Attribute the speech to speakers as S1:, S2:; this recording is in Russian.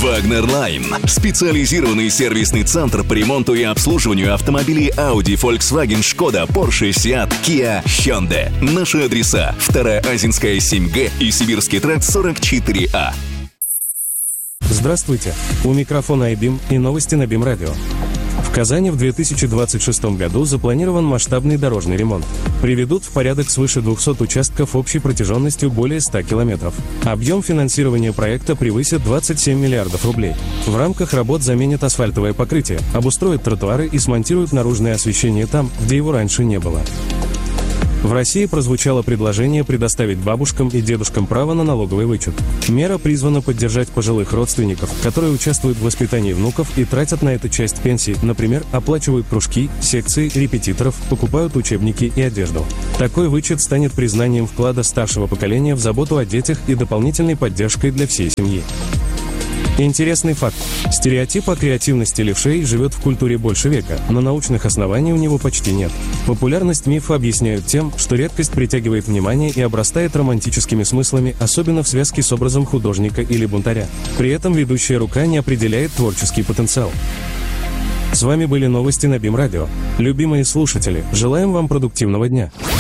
S1: Wagner Line. Специализированный сервисный центр по ремонту и обслуживанию автомобилей Audi, Volkswagen, Skoda, Porsche, Seat, Kia, Hyundai. Наши адреса: 2-я Азинская, 7Г и Сибирский тракт 44А.
S2: Здравствуйте! У микрофона iBeam и новости на BeamRadio. Radio. В Казани в 2026 году запланирован масштабный дорожный ремонт. Приведут в порядок свыше 200 участков общей протяженностью более 100 километров. Объем финансирования проекта превысит 27 миллиардов рублей. В рамках работ заменят асфальтовое покрытие, обустроят тротуары и смонтируют наружное освещение там, где его раньше не было. В России прозвучало предложение предоставить бабушкам и дедушкам право на налоговый вычет. Мера призвана поддержать пожилых родственников, которые участвуют в воспитании внуков и тратят на это часть пенсии, например, оплачивают кружки, секции, репетиторов, покупают учебники и одежду. Такой вычет станет признанием вклада старшего поколения в заботу о детях и дополнительной поддержкой для всей семьи. Интересный факт. Стереотип о креативности левшей живет в культуре больше века, но научных оснований у него почти нет. Популярность мифа объясняют тем, что редкость притягивает внимание и обрастает романтическими смыслами, особенно в связке с образом художника или бунтаря. При этом ведущая рука не определяет творческий потенциал. С вами были новости на BeamRadio. Любимые слушатели, желаем вам продуктивного дня.